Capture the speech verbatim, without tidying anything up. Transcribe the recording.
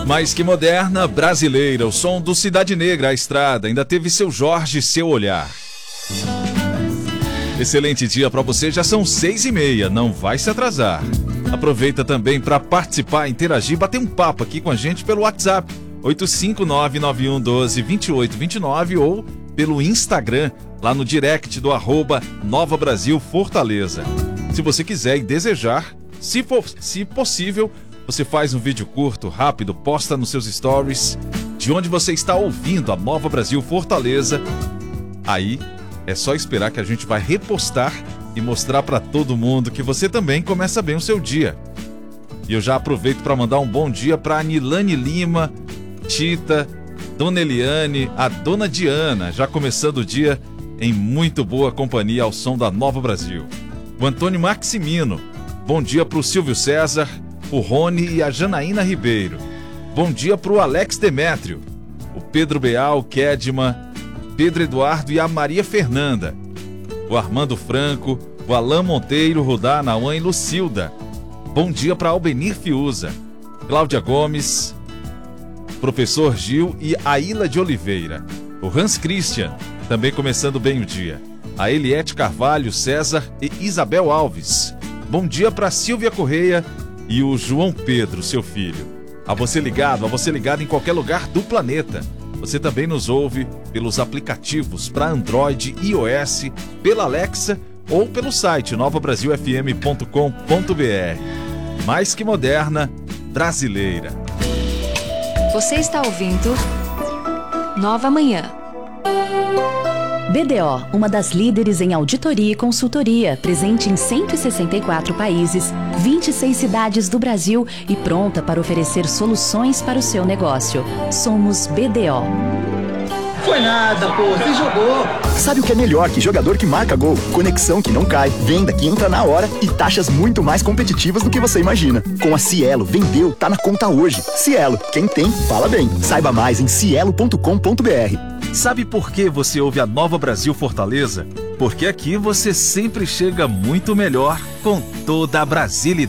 Mais que moderna, brasileira, o som do Cidade Negra, a estrada, ainda teve seu Jorge, seu olhar. Excelente dia para você, já são seis e meia, não vai se atrasar. Aproveita também para participar, interagir, bater um papo aqui com a gente pelo WhatsApp, oito cinco nove nove um um dois dois oito dois nove ou pelo Instagram, lá no direct do arroba Nova Brasil Fortaleza. Se você quiser e desejar, se, for, se possível, você faz um vídeo curto, rápido, posta nos seus stories de onde você está ouvindo a Nova Brasil Fortaleza. Aí é só esperar que a gente vai repostar e mostrar para todo mundo que você também começa bem o seu dia. E eu já aproveito para mandar um bom dia para a Nilane Lima, Tita, Dona Eliane, a Dona Diana, já começando o dia em muito boa companhia ao som da Nova Brasil. O Antônio Maximino, bom dia para o Silvio César, o Rony e a Janaína Ribeiro. Bom dia para o Alex Demétrio, o Pedro Beal, Kedma, Pedro Eduardo e a Maria Fernanda, o Armando Franco, o Alain Monteiro, Rudá, Nauã e Lucilda. Bom dia para Albenir Fiuza, Cláudia Gomes, Professor Gil e a Ilha de Oliveira. O Hans Christian, também começando bem o dia. A Eliette Carvalho, César e Isabel Alves. Bom dia para Silvia Correia e o João Pedro, seu filho. A você ligado, a você ligado em qualquer lugar do planeta. Você também nos ouve pelos aplicativos para Android e iOS, pela Alexa ou pelo site nova brasil f m ponto com ponto b r. Mais que moderna, brasileira. Você está ouvindo Nova Manhã. B D O, uma das líderes em auditoria e consultoria, presente em cento e sessenta e quatro países, vinte e seis cidades do Brasil e pronta para oferecer soluções para o seu negócio. Somos B D O. Foi nada, pô, você jogou. Sabe o que é melhor que jogador que marca gol? Conexão que não cai, venda que entra na hora e taxas muito mais competitivas do que você imagina. Com a Cielo, vendeu, tá na conta hoje. Cielo, quem tem, fala bem. Saiba mais em cielo ponto com ponto b r. Sabe por que você ouve a Nova Brasil Fortaleza? Porque aqui você sempre chega muito melhor com toda a brasilidade.